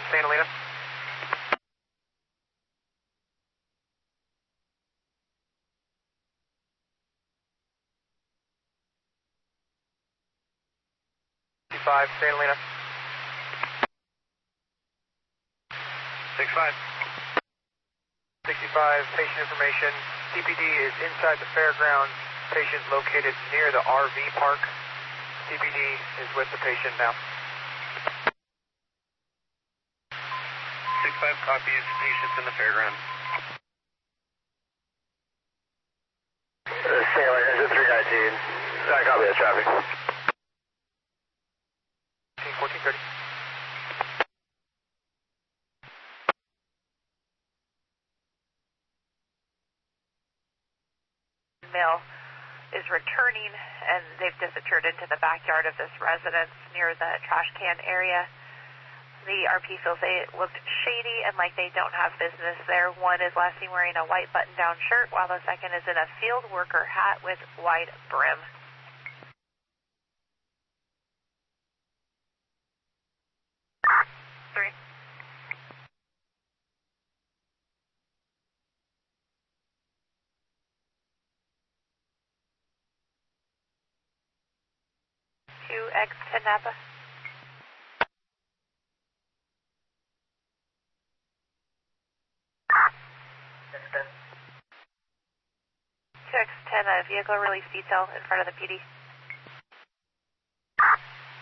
Santa Elena. Santa Elena. 65. 65, patient information. CPD is inside the fairgrounds. Patient located near the RV park. CPD is with the patient now. 65 copies, patients in the fairgrounds. Sailor, is it 319? I copy that traffic. 1430. Male is returning and they've disappeared into the backyard of this residence near the trash can area. The RP feels they looked shady and like they don't have business there. One is last seen wearing a white button-down shirt while the second is in a field worker hat with wide brim. Three. X10 Napa. 2X10, a vehicle release detail in front of the PD.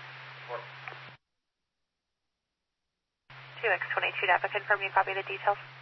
2X22 Napa, confirm you copy the details.